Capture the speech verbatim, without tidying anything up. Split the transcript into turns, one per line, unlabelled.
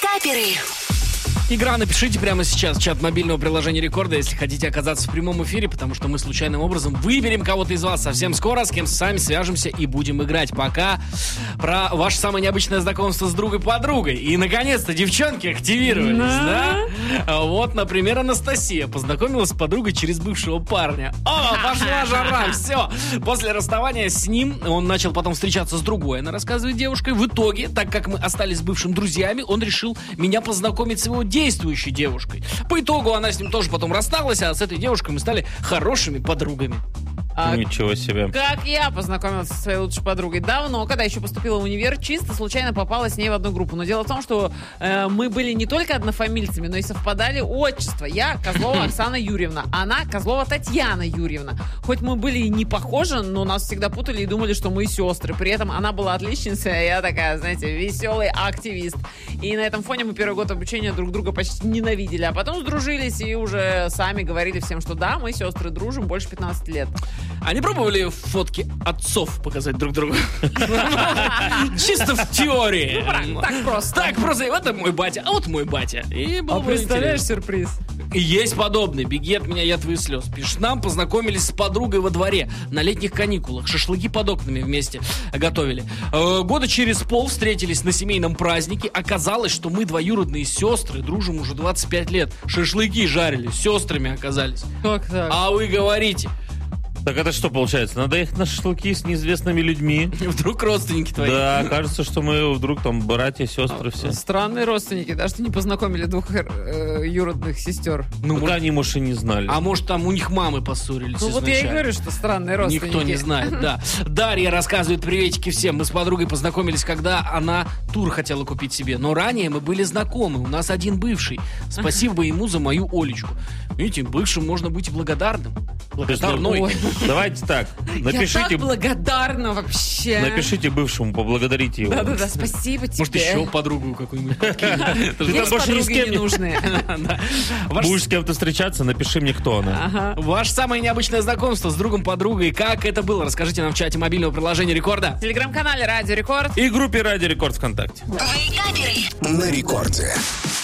Каперы.
Игра «Напишите» прямо сейчас в чат мобильного приложения Рекорда, если хотите оказаться в прямом эфире, потому что мы случайным образом выберем кого-то из вас совсем скоро, с кем с вами свяжемся и будем играть. Пока про ваше самое необычное знакомство с другой-подругой. И, наконец-то, девчонки активировались, да? да? Вот, например, Анастасия познакомилась с подругой через бывшего парня. О, пошла жара, все. После расставания с ним он начал потом встречаться с другой, она рассказывает девушкой. В итоге, так как мы остались с бывшим друзьями, он решил меня познакомить с его действующей девушкой. По итогу она с ним тоже потом рассталась, а с этой девушкой мы стали хорошими подругами.
А Ничего себе.
Как я познакомилась со своей лучшей подругой давно, когда еще поступила в универ, чисто случайно попала с ней в одну группу. Но дело в том, что э, мы были не только однофамильцами, но и совпадали отчества. Я Козлова Оксана Юрьевна, она Козлова Татьяна Юрьевна. Хоть мы были и не похожи, но нас всегда путали и думали, что мы сестры. При этом она была отличницей, а я такая, знаете, веселый активист. И на этом фоне мы первый год обучения друг друга почти ненавидели, а потом сдружились и уже сами говорили всем, что да, мы сестры, дружим больше пятнадцати лет.
А не пробовали фотки отцов показать друг другу? Чисто в теории.
Так просто.
Так просто. Вот это мой батя, а вот мой батя. И было
А
бы
представляешь
интересно.
сюрприз?
Есть подобный. Беги от меня, я твои слез. Пишет, нам познакомились с подругой во дворе на летних каникулах. Шашлыки под окнами вместе готовили. Э, года через пол встретились на семейном празднике. Оказалось, что мы двоюродные сестры, дружим уже двадцать пять лет. Шашлыки жарили, сестрами оказались.
Как так?
А вы говорите...
Так это что получается? Надо ехать на шашлыки с неизвестными людьми.
Вдруг родственники твои.
Да, кажется, что мы вдруг там братья, сестры все.
Странные родственники, да, что не познакомили двух э, юродных сестер.
Ну,
Пока
может,
они, может, и не знали.
а может, там у них мамы поссорились
Ну вот я и
изначально.
говорю, что странные родственники.
Никто не знает, да. Дарья рассказывает, приветики всем. Мы с подругой познакомились, когда она тур хотела купить себе. Но ранее мы были знакомы. У нас один бывший. Спасибо ему за мою Олечку. Видите, бывшим можно быть и благодарным. Благодарной.
Ой.
Давайте так.
Я
Напишите,
так благодарна вообще.
напишите бывшему, поблагодарите его.
Да-да-да, спасибо тебе.
Может, еще подругу какую-нибудь подкинуть. Это же
Есть
больше ни с
подруги
кем не-
ненужные.
Да. Ваш-
Будешь с кем-то встречаться, напиши мне, кто она.
Ага.
Ваше самое необычное знакомство с другом-подругой. Как это было? Расскажите нам в чате мобильного приложения Рекорда.
В телеграм-канале Радио Рекорд.
И группе Радио Рекорд ВКонтакте.
Твои каперы.
На рекорде.